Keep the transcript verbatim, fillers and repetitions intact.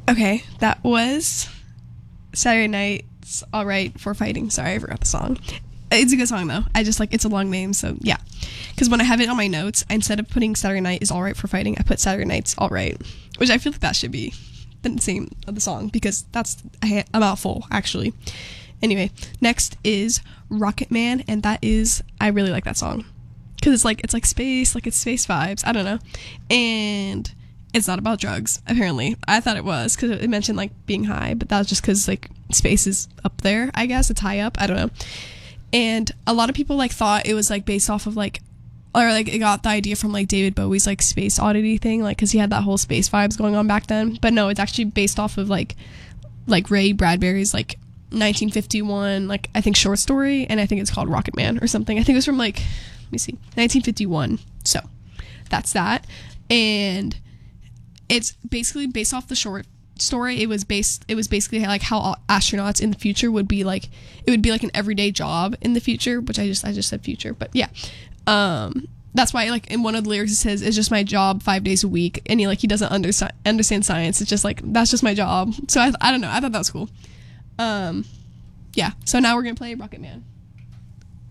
Okay, that was Saturday Night's Alright for Fighting. Sorry, I forgot the song. It's a good song, though. I just, like, it's a long name, so, yeah. Because when I have it on my notes, instead of putting Saturday Night is Alright for Fighting, I put Saturday Night's Alright, which I feel like that should be the name of the song, because that's a mouthful, actually. Anyway, next is Rocket Man, and that is, I really like that song. Because it's, like, it's, like, space, like, it's space vibes. I don't know. And it's not about drugs, apparently. I thought it was, because it mentioned, like, being high, but that was just because, like, space is up there, I guess. It's high up. I don't know. And a lot of people, like, thought it was, like, based off of, like, or, like, it got the idea from, like, David Bowie's, like, Space Oddity thing, like, because he had that whole space vibes going on back then. But no, it's actually based off of, like, like, Ray Bradbury's, like, nineteen fifty-one, like, I think, short story, and I think it's called Rocket Man or something. I think it was from, like, let me see, nineteen fifty-one. So, that's that. And it's basically based off the short story. It was based it was basically like how astronauts in the future would be like, it would be like an everyday job in the future, which I just I just said future, but yeah. Um that's why, like, in one of the lyrics it says, it's just my job five days a week, and he like he doesn't understand understand science. It's just like, that's just my job. So I I don't know, I thought that was cool. Um yeah, so now we're gonna play Rocket Man.